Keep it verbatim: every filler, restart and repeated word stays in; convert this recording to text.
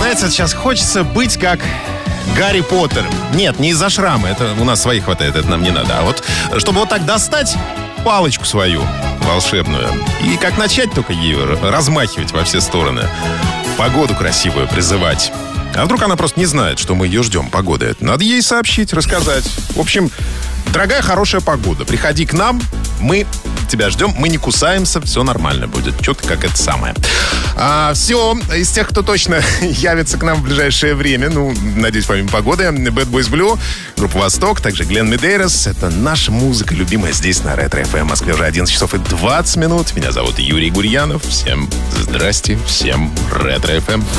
знаете, сейчас хочется быть как Гарри Поттер. Нет, не из-за шрама, это у нас своих хватает, это нам не надо. А вот, чтобы вот так достать палочку свою волшебную и как начать только ее размахивать во все стороны, погоду красивую призывать. А вдруг она просто не знает, что мы ее ждем, погоды. Надо ей сообщить, рассказать. В общем, дорогая, хорошая погода. Приходи к нам, мы тебя ждем, мы не кусаемся, все нормально будет. Четко как это самое. А, все, из тех, кто точно явится к нам в ближайшее время, ну, надеюсь, помимо погоды, Bad Boys Blue, группа «Восток», также Глен Медейрос. Это наша музыка, любимая здесь на Ретро эф эм. В Москве уже одиннадцать часов и двадцать минут. Меня зовут Юрий Гурьянов. Всем здрасте, всем Ретро эф эм.